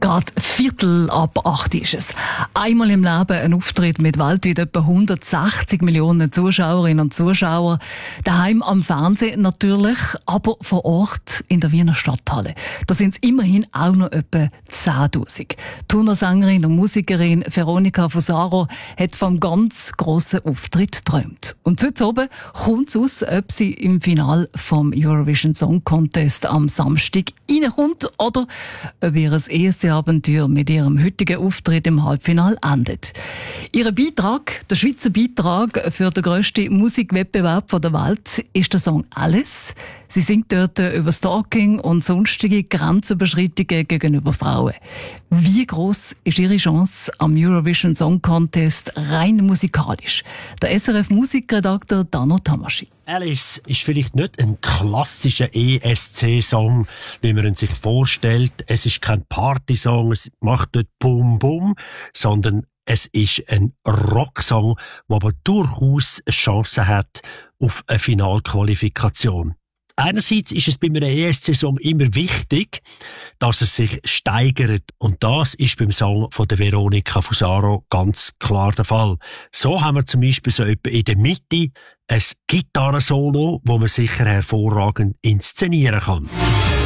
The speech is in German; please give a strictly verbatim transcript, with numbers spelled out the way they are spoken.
Gerade Viertel ab acht ist es. Einmal im Leben ein Auftritt mit weltweit etwa hundertsechzig Millionen Zuschauerinnen und Zuschauern. Daheim am Fernsehen natürlich, aber vor Ort in der Wiener Stadthalle. Da sind es immerhin auch noch etwa zehntausend. Turnersängerin und Musikerin Veronica Fusaro hat vom ganz grossen Auftritt geträumt. Und heute oben kommt es aus, ob sie im Finale vom Eurovision Song Contest am Samstag reinkommt oder ob ihr E S C-Abenteuer mit ihrem heutigen Auftritt im Halbfinale endet. Ihr Beitrag, der Schweizer Beitrag für den grössten Musikwettbewerb der Welt, ist der Song «Alles». Sie singt dort über Stalking und sonstige Grenzüberschreitungen gegenüber Frauen. Wie gross ist ihre Chance am Eurovision Song Contest rein musikalisch? Der S R F-Musikredakteur Dano Tamaschi. «Alice» ist vielleicht nicht ein klassischer E S C-Song, wie man ihn sich vorstellt. Es ist kein Partysong, es macht nicht Bum Bum, sondern es ist ein Rocksong, der aber durchaus eine Chance hat auf eine Finalqualifikation. Einerseits ist es bei einem E S C-Song immer wichtig, dass er sich steigert. Und das ist beim Song von der Veronica Fusaro ganz klar der Fall. So haben wir zum Beispiel so etwa in der Mitte ein Gitarrensolo, wo man sicher hervorragend inszenieren kann.